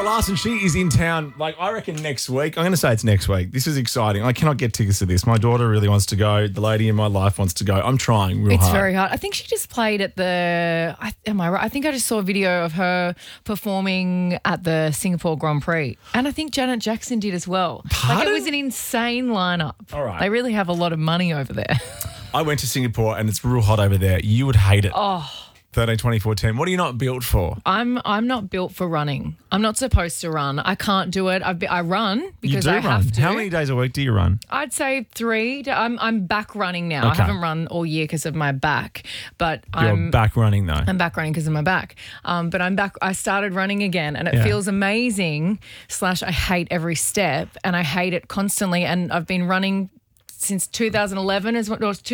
Larson, she is in town, I reckon next week. I'm going to say it's next week. This is exciting. I cannot get tickets to this. My daughter really wants to go. The lady in my life wants to go. I'm trying real hard. It's very hard. I think she just played at am I right? I think I just saw a video of her performing at the Singapore Grand Prix. And I think Janet Jackson did as well. Pardon? It was an insane lineup. All right. They really have a lot of money over there. I went to Singapore and it's real hot over there. You would hate it. Oh. 13, 24, 10. What are you not built for? I'm not built for running. I'm not supposed to run. I can't do it. I run because You do I run. have to. How many days a week do you run? I'd say 3. I'm back running now. Okay. I haven't run all year because of my back, but You're back running though. I'm back running because of my back. But I'm back. I started running again and it feels amazing. / I hate every step and I hate it constantly. And I've been running since 2011 or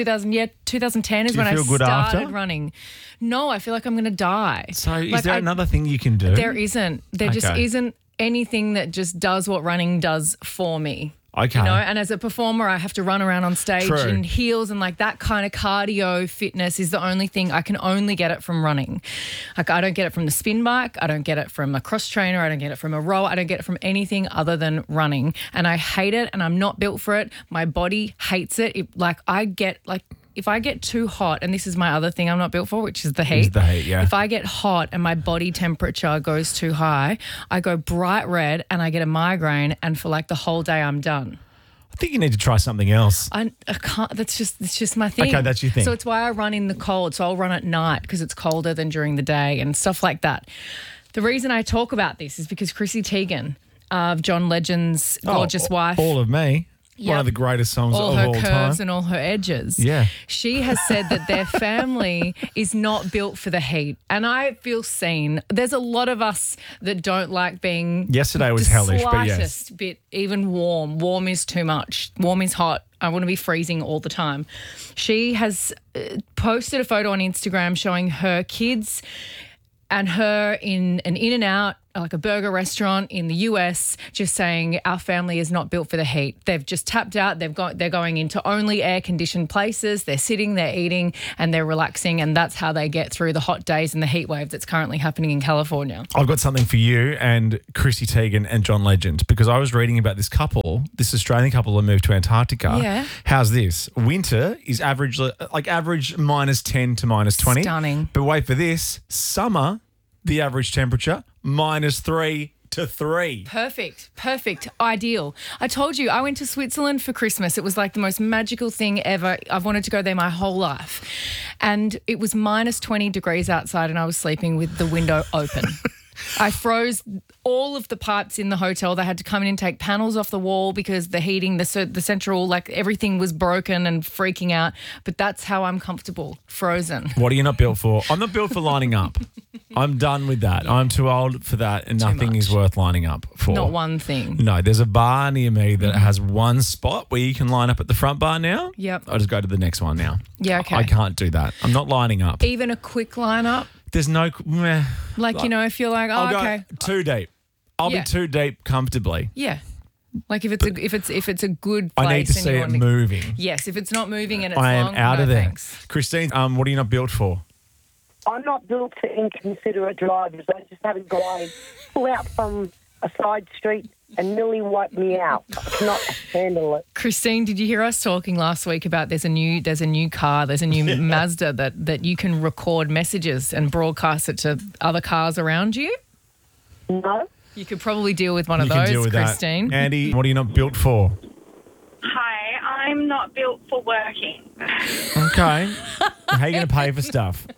2010 is when I feel good started after? running. No, I feel like I'm going to die. So is there another thing you can do? There isn't. There just Okay. isn't anything that just does what running does for me. Okay. You know, and as a performer, I have to run around on stage True. in heels and that kind of cardio fitness is the only thing. I can only get it from running. I don't get it from the spin bike. I don't get it from a cross trainer. I don't get it from a rower. I don't get it from anything other than running. And I hate it and I'm not built for it. My body hates it. If I get too hot, and this is my other thing I'm not built for, which is the heat. Is the heat, yeah. If I get hot and my body temperature goes too high, I go bright red and I get a migraine and for the whole day I'm done. I think you need to try something else. I can't. It's just my thing. Okay, that's your thing. So it's why I run in the cold. So I'll run at night because it's colder than during the day and stuff like that. The reason I talk about this is because Chrissy Teigen of John Legend's Gorgeous Wife. All of Me. One Yep. of the greatest songs all of her all curves time. and all her edges. Yeah. She has said that their family is not built for the heat. And I feel seen. There's a lot of us that don't like being Yesterday was the hellish, but yes. slightest bit even warm. Warm is too much. Warm is hot. I want to be freezing all the time. She has posted a photo on Instagram showing her kids and her in an In-N-Out, like a burger restaurant in the US, just saying our family is not built for the heat. They've just tapped out. They're going into only air-conditioned places. They're sitting, they're eating, and they're relaxing, and that's how they get through the hot days and the heat wave that's currently happening in California. I've got something for you and Chrissy Teigen and John Legend because I was reading about this couple, this Australian couple that moved to Antarctica. Yeah. How's this? Winter is average minus 10 to minus 20. Stunning. But wait for this. Summer, the average temperature, minus 3 to 3. Perfect. Ideal. I told you I went to Switzerland for Christmas. It was like the most magical thing ever. I've wanted to go there my whole life. And it was minus 20 degrees outside and I was sleeping with the window open. I froze all of the pipes in the hotel. They had to come in and take panels off the wall because the heating, the central, everything was broken and freaking out. But that's how I'm comfortable, frozen. What are you not built for? I'm not built for lining up. I'm done with that. I'm too old for that and nothing is worth lining up for. Not one thing. No, there's a bar near me that has one spot where you can line up at the front bar now. Yep. I'll just go to the next one now. Yeah, okay. I can't do that. I'm not lining up. Even a quick lineup? There's no... If you're like, I'll okay. go too deep. I'll Yeah. be too deep comfortably. Yeah. If it's a good place I need to and see you it want to, moving. Yes, if it's not moving and it's I am long, out no of there. thanks. Christine, what are you not built for? I'm not built for inconsiderate drivers. I just had a guy pull out from a side street and nearly wipe me out. I cannot handle it. Christine, did you hear us talking last week about there's a new car, there's a new Mazda that you can record messages and broadcast it to other cars around you? No? You could probably deal with one of You can those, deal with Christine. that. Andy, what are you not built for? Hi, I'm not built for working. Okay. How are you going to pay for stuff?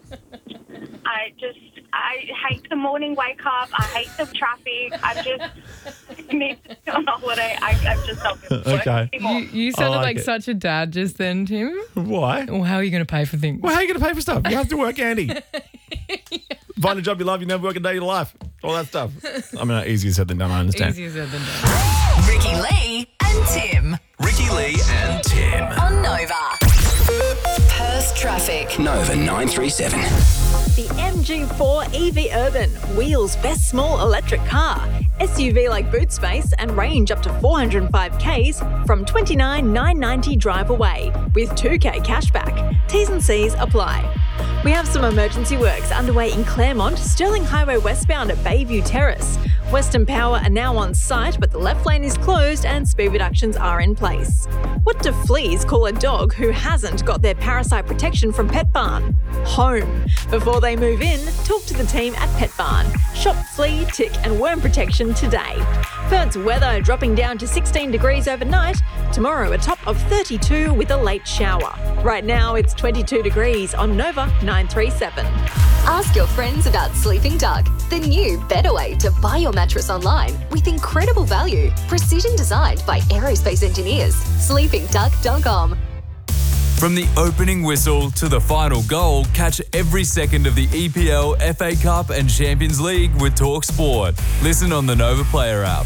I hate the morning wake up. I hate the traffic. I just need to go on holiday. I'm just not built for Okay. work anymore. You sounded I like like it. such a dad just then, Tim. Why? Well, how are you going to pay for things? Well, how are you going to pay for stuff? You have to work, Andy. Find a job you love, you never work a day of your life. All that stuff. I mean, easier said than done, I understand. Easier said than done. Ricky Lee and Tim Ricky Lee and Tim. on Nova. Perth traffic. Nova 937. The MG4 EV Urban, Wheels' best small electric car. SUV like boot space and range up to 405 Ks from $29,990 drive away with 2K cashback. T's and C's apply. We have some emergency works underway in Claremont, Stirling Highway westbound at Bayview Terrace. Western Power are now on site, but the left lane is closed and speed reductions are in place. What do fleas call a dog who hasn't got their parasite protection from Pet Barn? Home. Before they move in, talk to the team at Pet Barn. Shop flea, tick and worm protection today. Perth's weather dropping down to 16 degrees overnight. Tomorrow a top of 32 with a late shower. Right now it's 22 degrees on Nova 937. Ask your friends about Sleeping Duck, the new better way to buy your mattress online with incredible value. Precision designed by aerospace engineers. SleepingDuck.com. From the opening whistle to the final goal, catch every second of the EPL, FA Cup and Champions League with TalkSport. Listen on the Nova Player app.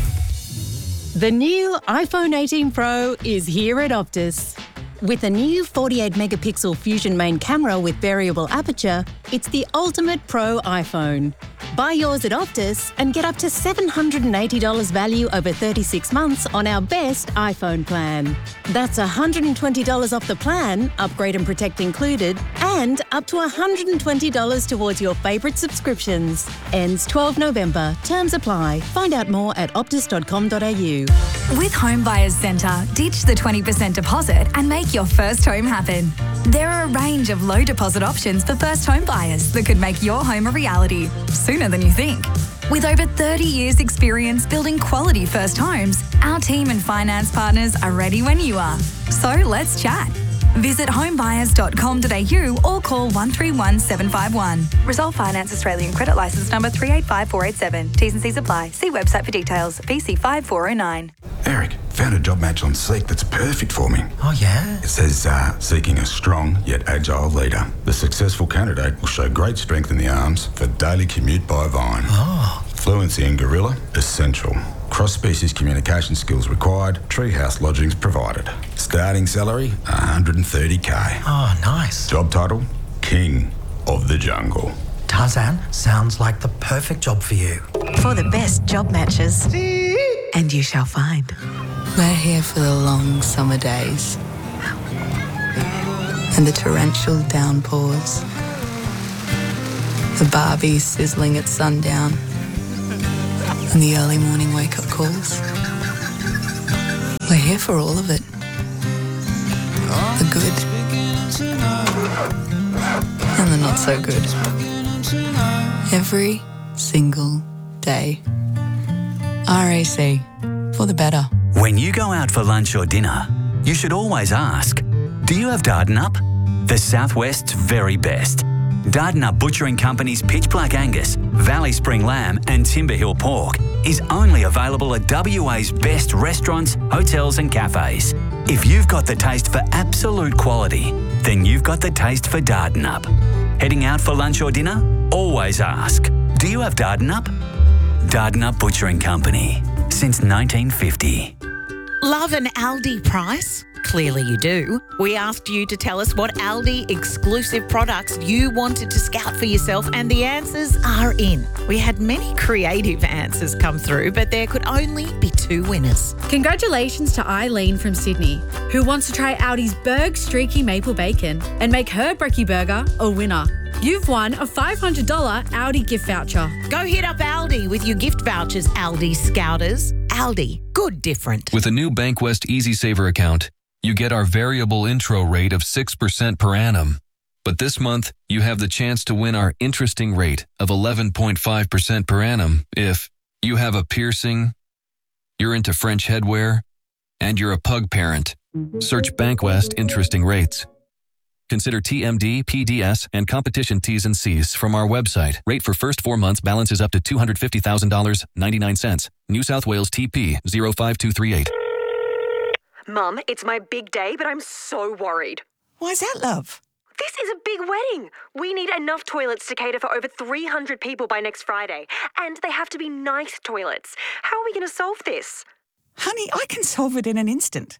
The new iPhone 18 Pro is here at Optus. With a new 48-megapixel Fusion main camera with variable aperture, it's the ultimate pro iPhone. Buy yours at Optus and get up to $780 value over 36 months on our best iPhone plan. That's $120 off the plan, upgrade and protect included, and up to $120 towards your favourite subscriptions. Ends 12 November. Terms apply. Find out more at optus.com.au. With Home Buyers Centre, ditch the 20% deposit and make your first home happen. There are a range of low deposit options for first home buyers that could make your home a reality sooner than you think. With over 30 years' experience building quality first homes, our team and finance partners are ready when you are. So let's chat. Visit homebuyers.com.au or call 131 751. Resolve Finance Australian Credit Licence number 385487. T's and C's apply. See website for details. VC 5409. Eric, found a job match on Seek that's perfect for me. Oh, yeah? It says, seeking a strong yet agile leader. The successful candidate will show great strength in the arms for daily commute by Vine. Oh. Fluency in Gorilla, essential. Cross-species communication skills required. Treehouse lodgings provided. Starting salary, $130K. Oh, nice. Job title, King of the Jungle. Tarzan, sounds like the perfect job for you. For the best job matches. And you shall find. We're here for the long summer days and the torrential downpours, the Barbie sizzling at sundown and the early morning wake-up calls. We're here for all of it. The good and the not so good. Every single day. RAC, for the better. When you go out for lunch or dinner, you should always ask, do you have Dardanup? The Southwest's very best. Dardanup Butchering Company's Pitch Black Angus, Valley Spring Lamb and Timber Hill Pork is only available at WA's best restaurants, hotels and cafes. If you've got the taste for absolute quality, then you've got the taste for Dardanup. Heading out for lunch or dinner? Always ask, do you have Dardanup? Dardanup Butchering Company, since 1950. Love an Aldi price? Clearly you do. We asked you to tell us what Aldi exclusive products you wanted to scout for yourself, and the answers are in. We had many creative answers come through, but there could only be 2 winners. Congratulations to Eileen from Sydney, who wants to try Aldi's Berg Streaky Maple Bacon and make her brekkie burger a winner. You've won a $500 Aldi gift voucher. Go hit up Aldi with your gift vouchers, Aldi Scouters. Aldi, good different. With a new Bankwest Easy Saver account, you get our variable intro rate of 6% per annum. But this month, you have the chance to win our interesting rate of 11.5% per annum if you have a piercing, you're into French headwear, and you're a pug parent. Search Bankwest Interesting Rates. Consider TMD, PDS, and competition T's and C's from our website. Rate for first 4 months balances up to $250,000, 99 cents. New South Wales TP 05238. Mum, it's my big day, but I'm so worried. Why's that, love? This is a big wedding. We need enough toilets to cater for over 300 people by next Friday. And they have to be nice toilets. How are we going to solve this? Honey, I can solve it in an instant.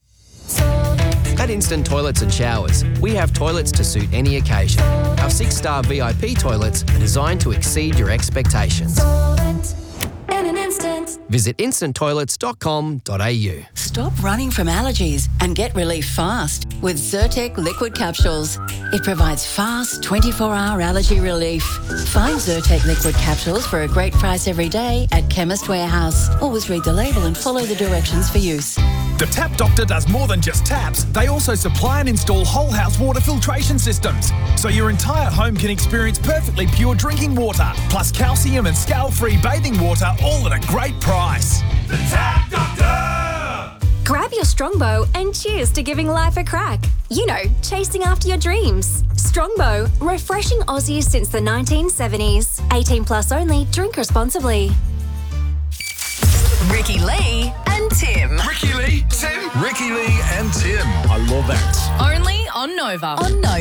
At Instant Toilets and Showers, we have toilets to suit any occasion. Our 6-star VIP toilets are designed to exceed your expectations. In an instant. Visit instanttoilets.com.au. Stop running from allergies and get relief fast with Zyrtec liquid capsules. It provides fast 24-hour allergy relief. Find Zyrtec liquid capsules for a great price every day at Chemist Warehouse. Always read the label and follow the directions for use. The Tap Doctor does more than just taps. They also supply and install whole house water filtration systems, so your entire home can experience perfectly pure drinking water, plus calcium and scale-free bathing water, all at a great price. The Tap Doctor! Grab your Strongbow and cheers to giving life a crack. You know, chasing after your dreams. Strongbow, refreshing Aussies since the 1970s. 18 plus only, drink responsibly. Ricky Lee and Tim. Ricky Lee, Tim. Ricky Lee and Tim. I love that. Only on Nova. On Nova.